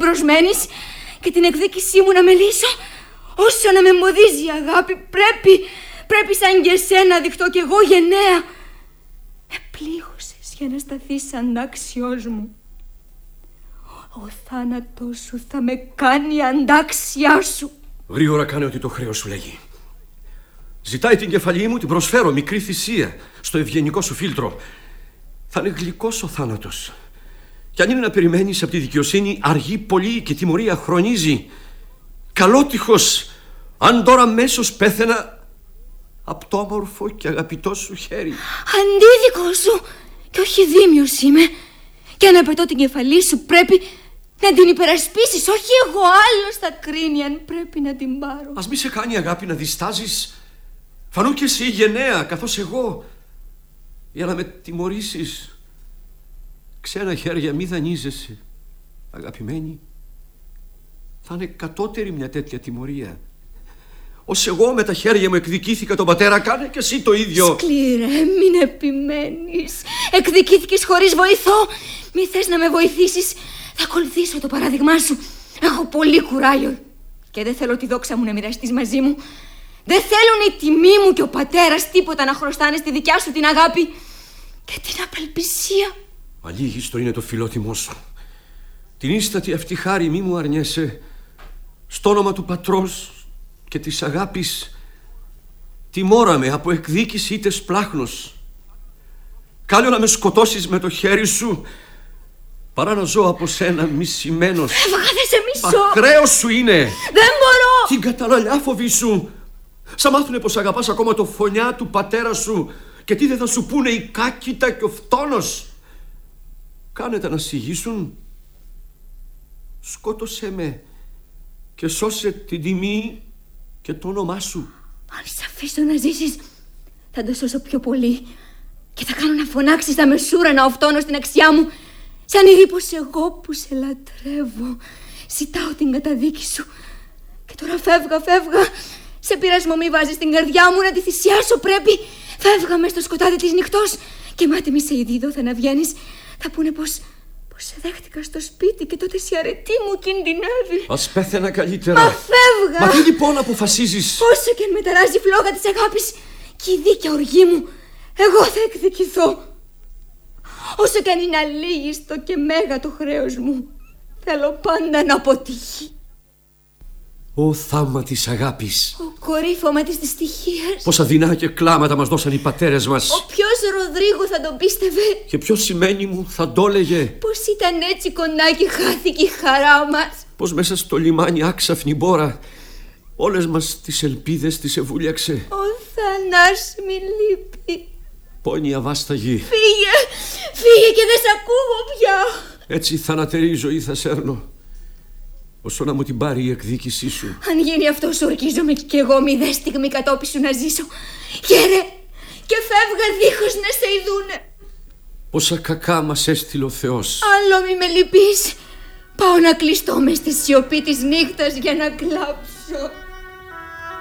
ευρωσμένης και την εκδίκησή μου να με λύσω. Όσο να με εμποδίζει η αγάπη, πρέπει σαν και εσένα να δειχτώ κι εγώ γενναία. Με πλήγωσες για να σταθείς αντάξιος μου. Ο θάνατος σου θα με κάνει αντάξιά σου. Γρήγορα κάνε ότι το χρέος σου λέγει. Ζητάει την κεφαλή μου, την προσφέρω, μικρή θυσία, στο ευγενικό σου φίλτρο. Θα είναι γλυκός ο θάνατος. Κι αν είναι να περιμένεις από τη δικαιοσύνη, αργεί πολύ και τιμωρία χρονίζει. Καλότυχος, αν τώρα αμέσως πέθαινα απ' το όμορφο και αγαπητό σου χέρι. Αντίδικο σου, και όχι δίμιος είμαι. Και αν απαιτώ την κεφαλή σου, πρέπει να την υπερασπίσεις. Όχι εγώ, άλλος θα κρίνει αν πρέπει να την πάρω. Ας μη σε κάνει αγάπη να διστάζεις. Φανού και εσύ γενναία καθώς εγώ, για να με τιμωρήσεις. Ξένα χέρια μη δανείζεσαι, αγαπημένη. Θα είναι κατώτερη μια τέτοια τιμωρία. Ως εγώ με τα χέρια μου εκδικήθηκα τον πατέρα, κάνε και εσύ το ίδιο. Σκληρέ, μην επιμένεις. Εκδικήθηκες χωρίς βοηθό. Μη θες να με βοηθήσεις, θα ακολουθήσω το παράδειγμά σου. Έχω πολύ κουράγιο και δεν θέλω τη δόξα μου να μοιραστείς μαζί μου. Δεν θέλουν η τιμή μου και ο πατέρας τίποτα να χρωστάνε στη δικιά σου την αγάπη και την απελπισία. Αλήγιστο είναι το φιλότιμό σου. Την ίστατη αυτή χάρη μη μου αρνιέσαι. Στο όνομα του πατρός και της αγάπης τιμώραμε από εκδίκηση είτε σπλάχνος. Κάλιο να με σκοτώσεις με το χέρι σου παρά να ζω από σένα μισημένος. Φεύγα, δεν σε μισώ. Ακραίος σου είναι. Δεν μπορώ. Την καταλαλιά φοβή σου. Σα μάθουνε πως αγαπάς ακόμα το φωνιά του πατέρα σου και τι δεν θα σου πούνε η κάκητα και ο φτώνος. Κάνε να σιγήσουν. Σκότωσέ με και σώσε την τιμή και το όνομά σου. Αν σε αφήσω να ζήσεις, θα το σώσω πιο πολύ και θα κάνω να φωνάξεις τα μεσούρανα ο φτώνος στην αξιά μου, σαν ηρήπως εγώ που σε λατρεύω. Ζητάω την καταδίκη σου και τώρα φεύγα. Σε πειρασμό μη βάζεις την καρδιά μου να τη θυσιάσω, πρέπει. Φεύγα μες στο σκοτάδι της νυχτός και μάτι μη σε ήδη εδώ θα να βγαίνεις. Θα πούνε πως σε δέχτηκα στο σπίτι και τότε η αρετή μου κινδυνεύει. Ας πέθαινα καλύτερα. Μα φεύγα. Μα τι λοιπόν αποφασίζεις? Όσο και αν με ταράζει η φλόγα της αγάπης και η δίκαια οργή μου, εγώ θα εκδικηθώ. Όσο και αν είναι αλήγιστο και μέγα το χρέος μου, θέλω πάντα να αποτύχει. Ω θαύμα της αγάπης. Ο κορύφωμα της δυστυχίας. Πόσα δεινά και κλάματα μας δώσαν οι πατέρες μας. Ο ποιος Ροδρίγο θα τον πίστευε? Και ποιος σημαίνει μου θα το έλεγε? Πως ήταν έτσι κοντά και χάθηκε η χαρά μας. Πως μέσα στο λιμάνι άξαφνη μπόρα όλες μας τις ελπίδες τις εβούλιαξε. Ο Θανάς μη λείπει. Πόνη αβάσταγη. Φύγε και δεν σ' ακούω πια. Έτσι θανατερή ζωή θα σέρνω, όσο να μου την πάρει η εκδίκησή σου. Αν γίνει αυτό, σου ορκίζομαι κι εγώ μηδέ στιγμή κατόπι σου να ζήσω. Χαίρε και φεύγα δίχως να σε ειδούνε. Πόσα κακά μας έστειλε ο Θεός. Άλλο μη με λυπείς. Πάω να κλειστώ μες στη σιωπή της νύχτας για να κλάψω.